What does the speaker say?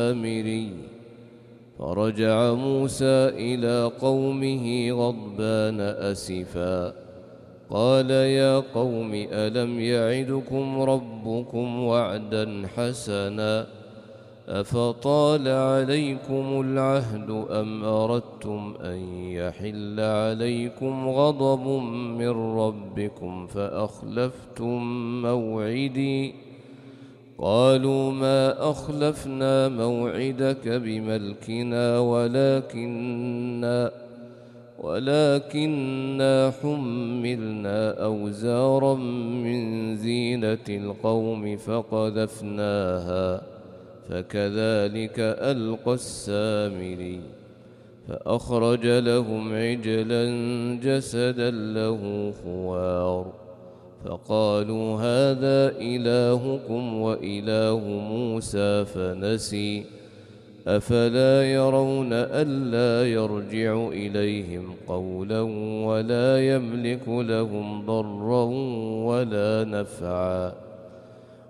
السامري. فرجع موسى إلى قومه غضبان أسفا قال يا قوم ألم يعدكم ربكم وعدا حسنا أفطال عليكم العهد أم أردتم أن يحل عليكم غضب من ربكم فأخلفتم موعدي قالوا ما أخلفنا موعدك بملكنا ولكننا حملنا أوزارا من زينة القوم فقذفناها فكذلك ألقى السامري فأخرج لهم عجلا جسدا له خوار فقالوا هذا إلهكم وإله موسى فنسي أفلا يرون ألا يرجع إليهم قولا ولا يملك لهم ضرا ولا نفعا